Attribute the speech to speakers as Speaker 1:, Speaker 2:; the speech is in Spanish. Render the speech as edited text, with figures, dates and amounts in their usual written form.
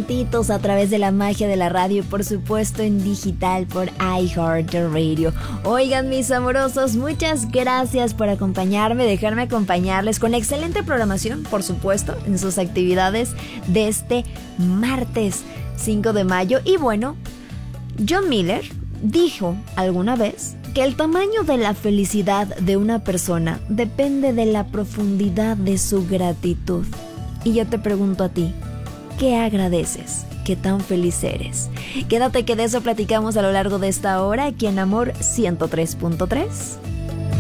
Speaker 1: juntitos a través de la magia de la radio y por supuesto en digital por iHeartRadio. Oigan, mis amorosos, muchas gracias por acompañarme, dejarme acompañarles con la excelente programación, por supuesto, en sus actividades de este martes 5 de mayo. Y bueno, John Miller dijo alguna vez que el tamaño de la felicidad de una persona depende de la profundidad de su gratitud. Y yo te pregunto a ti, ¿qué agradeces? ¿Qué tan feliz eres? Quédate que de eso platicamos a lo largo de esta hora aquí en Amor 103.3.